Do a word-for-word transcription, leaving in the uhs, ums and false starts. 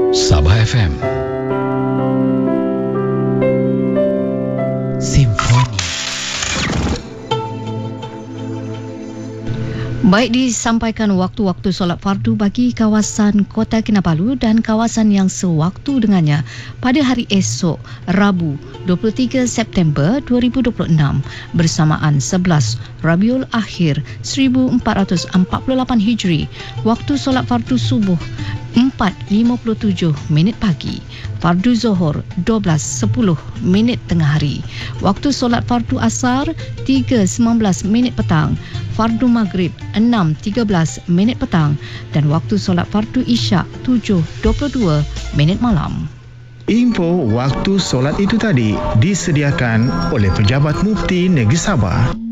Sabah F M. Simfoni. Baik, disampaikan waktu-waktu solat fardu bagi kawasan Kota Kinabalu dan kawasan yang sewaktu dengannya pada hari esok, Rabu, dua puluh tiga September dua ribu dua puluh enam bersamaan sebelas Rabiul Akhir seribu empat ratus empat puluh lapan Hijri. Waktu solat fardu subuh empat lima puluh tujuh minit pagi. Fardu Zohor dua belas sepuluh minit tengah hari. Waktu solat fardu asar tiga sembilan belas minit petang. Fardu Maghrib enam tiga belas minit petang dan waktu solat fardu Isyak tujuh dua puluh dua minit malam. Info waktu solat itu tadi disediakan oleh Pejabat Mufti Negeri Sabah.